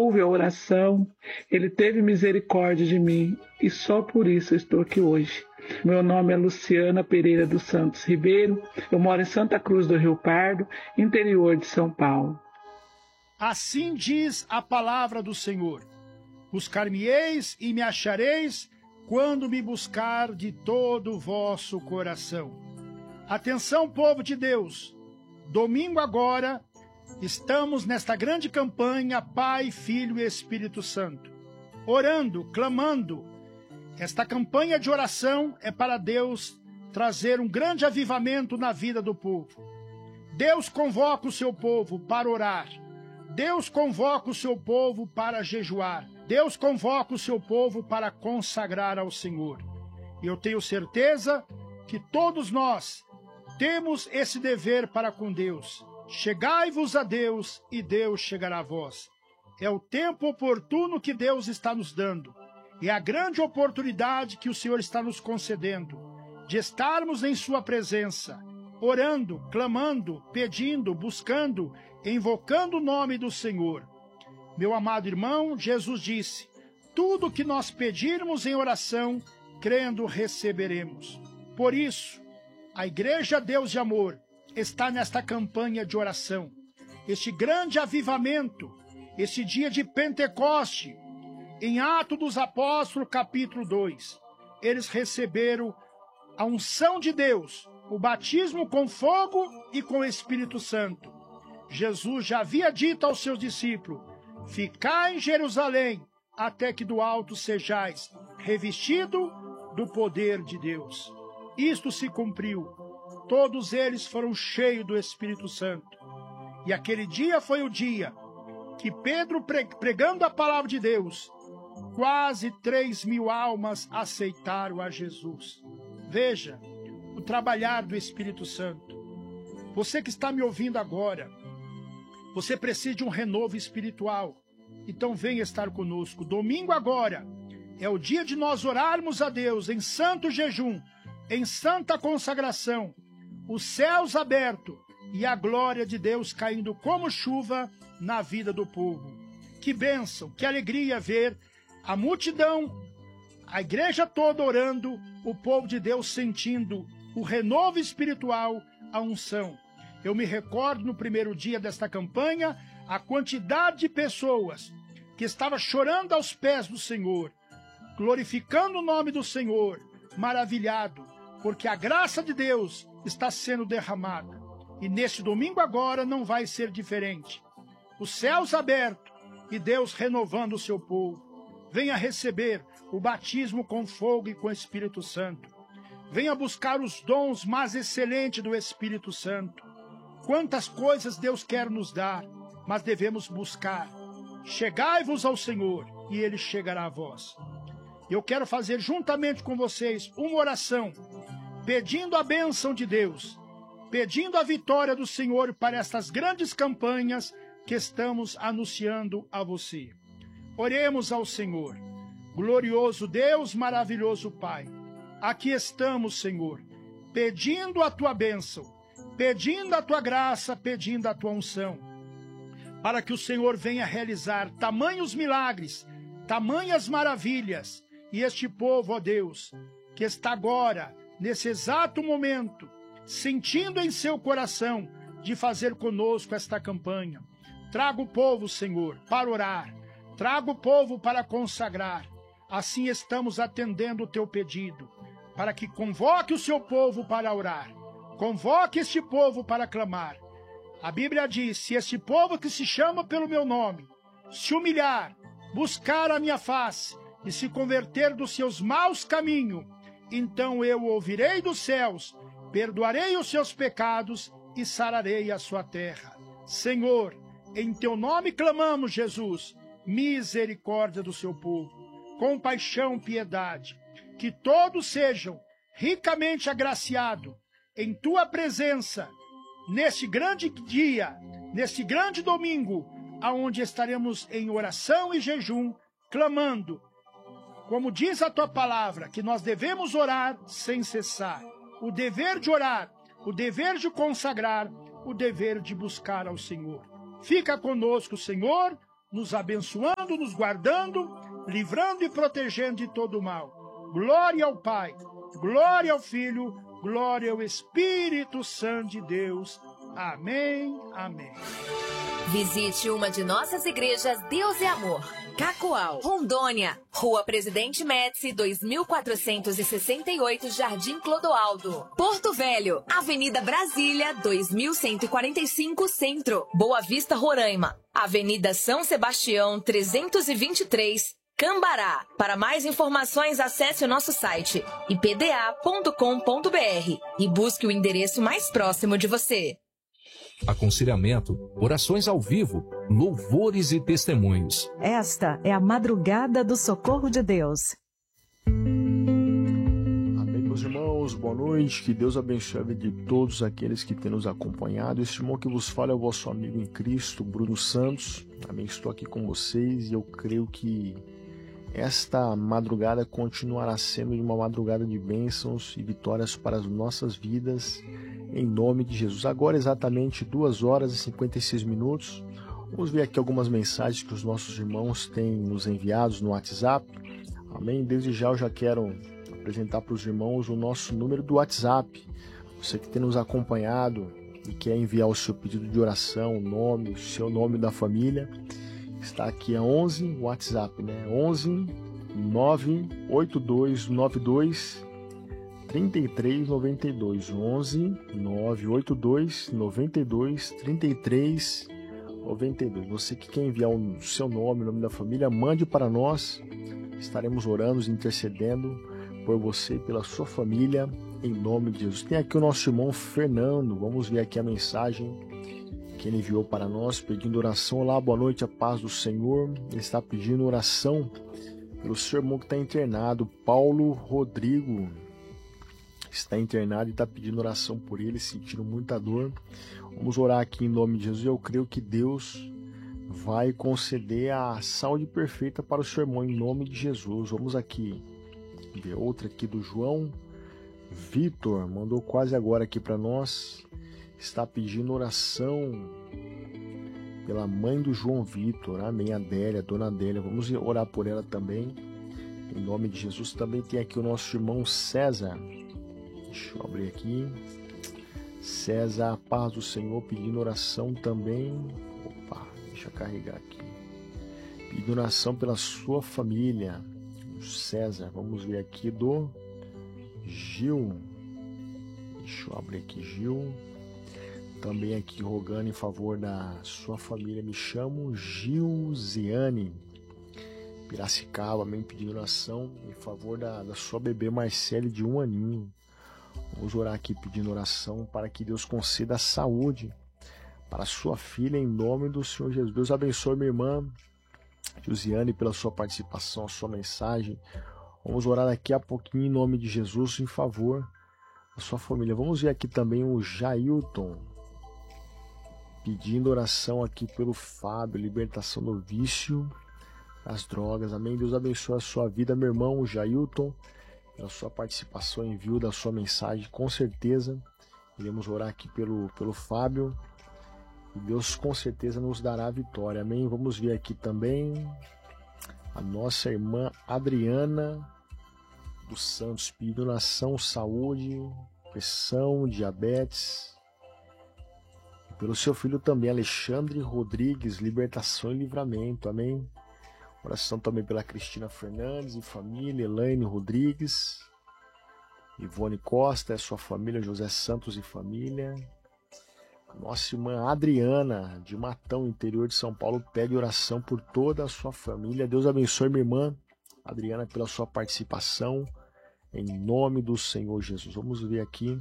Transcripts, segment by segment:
ouve a oração, Ele teve misericórdia de mim e só por isso eu estou aqui hoje. Meu nome é Luciana Pereira dos Santos Ribeiro, eu moro em Santa Cruz do Rio Pardo, interior de São Paulo. Assim diz a palavra do Senhor: buscar-me-eis e me achareis quando me buscar de todo o vosso coração. Atenção, povo de Deus, domingo agora, estamos nesta grande campanha Pai, Filho e Espírito Santo, orando, clamando. Esta campanha de oração é para Deus trazer um grande avivamento na vida do povo. Deus convoca o seu povo para orar. Deus convoca o seu povo para jejuar. Deus convoca o seu povo para consagrar ao Senhor. E eu tenho certeza que todos nós temos esse dever para com Deus. Chegai-vos a Deus e Deus chegará a vós. É o tempo oportuno que Deus está nos dando. É a grande oportunidade que o Senhor está nos concedendo de estarmos em sua presença, orando, clamando, pedindo, buscando, invocando o nome do Senhor. Meu amado irmão, Jesus disse: tudo que nós pedirmos em oração, crendo, receberemos. Por isso, a Igreja Deus de Amor está nesta campanha de oração. Este grande avivamento, esse dia de Pentecoste, em Atos dos Apóstolos, capítulo 2, eles receberam a unção de Deus, o batismo com fogo e com o Espírito Santo. Jesus já havia dito aos seus discípulos: ficai em Jerusalém, até que do alto sejais revestido do poder de Deus. Isto se cumpriu. Todos eles foram cheios do Espírito Santo. E aquele dia foi o dia que Pedro, pregando a palavra de Deus, quase 3.000 almas aceitaram a Jesus. Veja o trabalhar do Espírito Santo. Você que está me ouvindo agora, você precisa de um renovo espiritual. Então venha estar conosco. Domingo agora é o dia de nós orarmos a Deus em santo jejum, em santa consagração, os céus abertos e a glória de Deus caindo como chuva na vida do povo. Que bênção, que alegria ver a multidão, a igreja toda orando, o povo de Deus sentindo o renovo espiritual, a unção. Eu me recordo no primeiro dia desta campanha, a quantidade de pessoas que estavam chorando aos pés do Senhor, glorificando o nome do Senhor, maravilhado, porque a graça de Deus está sendo derramada. E neste domingo agora não vai ser diferente. Os céus abertos e Deus renovando o seu povo. Venha receber o batismo com fogo e com o Espírito Santo. Venha buscar os dons mais excelentes do Espírito Santo. Quantas coisas Deus quer nos dar, mas devemos buscar. Chegai-vos ao Senhor e Ele chegará a vós. Eu quero fazer juntamente com vocês uma oração, pedindo a bênção de Deus, pedindo a vitória do Senhor para estas grandes campanhas que estamos anunciando a você. Oremos ao Senhor. Glorioso Deus, maravilhoso Pai, aqui estamos, Senhor, pedindo a Tua bênção, pedindo a Tua graça, pedindo a Tua unção, para que o Senhor venha realizar tamanhos milagres, tamanhas maravilhas, e este povo, ó Deus, que está agora, nesse exato momento, sentindo em seu coração de fazer conosco esta campanha. Traga o povo, Senhor, para orar, traga o povo para consagrar. Assim estamos atendendo o teu pedido, para que convoque o seu povo para orar, convoque este povo para clamar. A Bíblia diz: se este povo que se chama pelo meu nome se humilhar, buscar a minha face e se converter dos seus maus caminhos, então eu ouvirei dos céus, perdoarei os seus pecados e sararei a sua terra. Senhor, em teu nome clamamos, Jesus, misericórdia do seu povo, compaixão, piedade, que todos sejam ricamente agraciados em tua presença, neste grande dia, neste grande domingo, aonde estaremos em oração e jejum, clamando, como diz a tua palavra, que nós devemos orar sem cessar. O dever de orar, o dever de consagrar, o dever de buscar ao Senhor. Fica conosco, Senhor, nos abençoando, nos guardando, livrando e protegendo de todo o mal. Glória ao Pai, glória ao Filho, glória ao Espírito Santo de Deus. Amém, amém. Visite uma de nossas igrejas Deus é Amor. Cacoal, Rondônia, Rua Presidente Médici, 2468, Jardim Clodoaldo. Porto Velho, Avenida Brasília, 2145, Centro, Boa Vista, Roraima. Avenida São Sebastião, 323, Cambará. Para mais informações, acesse o nosso site ipda.com.br e busque o endereço mais próximo de você. Aconselhamento, orações ao vivo, louvores e testemunhos. Esta é a madrugada do socorro de Deus. Amém, meus irmãos, boa noite, que Deus abençoe a vida de todos aqueles que têm nos acompanhado. Este irmão que vos fala é o vosso amigo em Cristo, Bruno Santos. Amém, estou aqui com vocês e eu creio que esta madrugada continuará sendo uma madrugada de bênçãos e vitórias para as nossas vidas, em nome de Jesus. Agora exatamente 2 horas e 56 minutos. Vamos ver aqui algumas mensagens que os nossos irmãos têm nos enviados no WhatsApp. Amém? Desde já eu já quero apresentar para os irmãos o nosso número do WhatsApp. Você que tem nos acompanhado e quer enviar o seu pedido de oração, o nome, o seu nome da família, está aqui a 11, o WhatsApp, né? 11 98292 3392. 11 982 92 33 92. Você que quer enviar o seu nome, o nome da família, mande para nós. Estaremos orando, intercedendo por você e pela sua família, em nome de Jesus. Tem aqui o nosso irmão Fernando. Vamos ver aqui a mensagem que ele enviou para nós, pedindo oração. Olá, boa noite, a paz do Senhor. Ele está pedindo oração pelo seu irmão que está internado, Paulo Rodrigo. Está internado e está pedindo oração por ele, sentindo muita dor. Vamos orar aqui em nome de Jesus. Eu creio que Deus vai conceder a saúde perfeita para o seu irmão em nome de Jesus. Vamos aqui ver outra aqui do João Vitor, mandou quase agora aqui para nós. Está pedindo oração pela mãe do João Vitor, amém, Adélia, dona Adélia. Vamos orar por ela também, em nome de Jesus. Também tem aqui o nosso irmão César. Deixa eu abrir aqui. César, a paz do Senhor, pedindo oração também. Opa, deixa eu carregar aqui. Pedindo oração pela sua família. César, vamos ver aqui do Gil. Deixa eu abrir aqui, Gil. Também aqui rogando em favor da sua família. Me chamo Gilziane Piracicaba, amém, pedindo oração em favor da sua bebê Marcele de 1 aninho. Vamos orar aqui pedindo oração para que Deus conceda saúde para a sua filha em nome do Senhor Jesus. Deus abençoe minha irmã Gilziane pela sua participação, a sua mensagem. Vamos orar daqui a pouquinho em nome de Jesus em favor da sua família. Vamos ver aqui também o Jailton pedindo oração aqui pelo Fábio, libertação do vício, das drogas, amém. Deus abençoe a sua vida, meu irmão Jailton, pela sua participação, envio da sua mensagem, com certeza iremos orar aqui pelo Fábio e Deus com certeza nos dará a vitória, amém. Vamos ver aqui também a nossa irmã Adriana dos Santos pedindo oração, saúde, pressão, diabetes. Pelo seu filho também, Alexandre Rodrigues, libertação e livramento, amém. Oração também pela Cristina Fernandes e família, Elaine Rodrigues, Ivone Costa e sua família, José Santos e família. A nossa irmã Adriana, de Matão, interior de São Paulo, pede oração por toda a sua família. Deus abençoe minha irmã Adriana pela sua participação, em nome do Senhor Jesus. Vamos ver aqui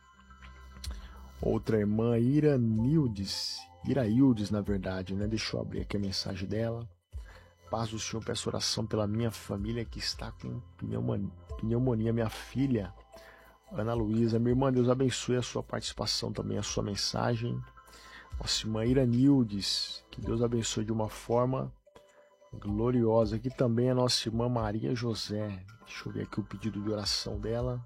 outra irmã, Iraildes, na verdade, né? Deixa eu abrir aqui a mensagem dela. Paz do Senhor, peço oração pela minha família que está com pneumonia, minha filha, Ana Luísa. Minha irmã, Deus abençoe a sua participação também, a sua mensagem. Nossa irmã Iraildes, que Deus abençoe de uma forma gloriosa. Aqui também a nossa irmã Maria José. Deixa eu ver aqui o pedido de oração dela.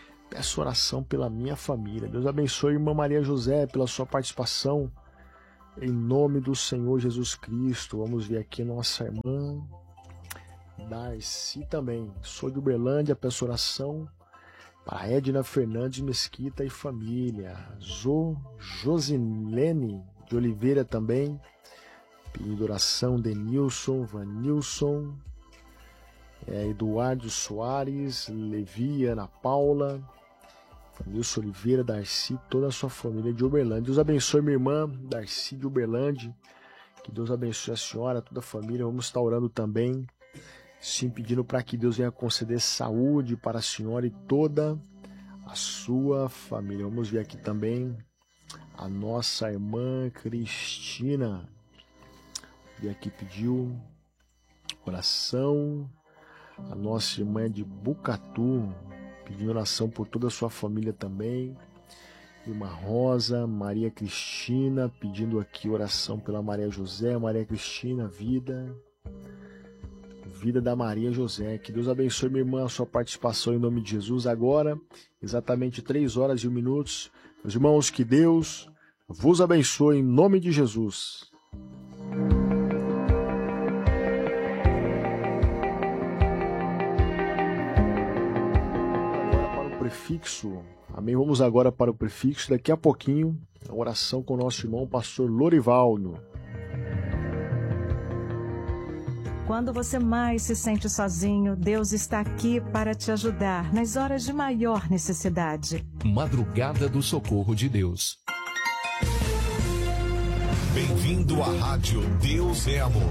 Peço oração pela minha família. Deus abençoe a irmã Maria José pela sua participação. Em nome do Senhor Jesus Cristo, vamos ver aqui nossa irmã Darcy também. Sou de Uberlândia, peço oração para Edna Fernandes Mesquita e família. Josilene de Oliveira também. Pedindo oração, Denilson, Vanilson, Eduardo Soares, Levi, Ana Paula, Vanilson Oliveira, Darcy, toda a sua família de Uberlândia. Deus abençoe minha irmã Darcy de Uberlândia. Que Deus abençoe a senhora, toda a família. Vamos estar orando também, sim, pedindo para que Deus venha conceder saúde para a senhora e toda a sua família. Vamos ver aqui também a nossa irmã Cristina. E aqui pediu oração. A nossa irmã de Bucatu, pedindo oração por toda a sua família também. Irmã Rosa, Maria Cristina, pedindo aqui oração pela Maria José. Maria Cristina, vida da Maria José. Que Deus abençoe, minha irmã, a sua participação em nome de Jesus. Agora, exatamente 3 horas e 1 minuto. Meus irmãos, que Deus vos abençoe em nome de Jesus. Prefixo, amém? Vamos agora para o prefixo. Daqui a pouquinho, a oração com o nosso irmão pastor Lorivaldo. Quando você mais se sente sozinho, Deus está aqui para te ajudar nas horas de maior necessidade. Madrugada do Socorro de Deus. Bem-vindo à Rádio Deus é Amor.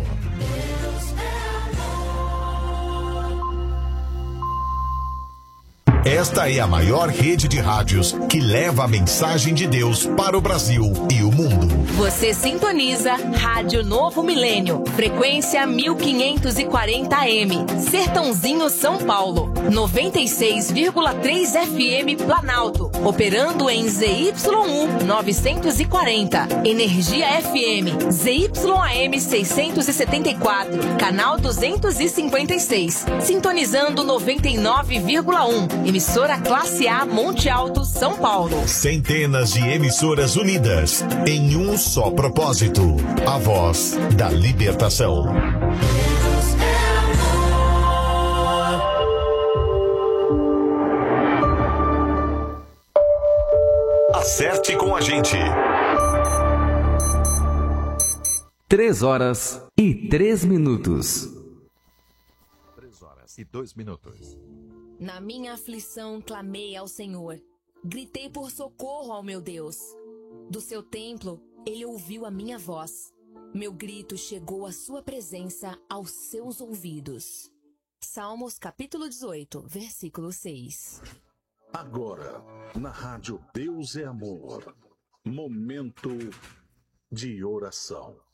Esta é a maior rede de rádios que leva a mensagem de Deus para o Brasil e o mundo. Você sintoniza Rádio Novo Milênio, frequência 1540 AM, Sertãozinho, São Paulo, 96,3 FM Planalto, operando em ZYU 940, Energia FM, ZYAM 674, canal 256, sintonizando 99,1. Emissora Classe A, Monte Alto, São Paulo. Centenas de emissoras unidas em um só propósito: a voz da libertação. Acerte com a gente. 3 horas e 3 minutos. 3 horas e 2 minutos. Na minha aflição clamei ao Senhor, gritei por socorro ao meu Deus. Do seu templo, ele ouviu a minha voz. Meu grito chegou à sua presença, aos seus ouvidos. Salmos capítulo 18, versículo 6. Agora, na Rádio Deus é Amor, momento de oração.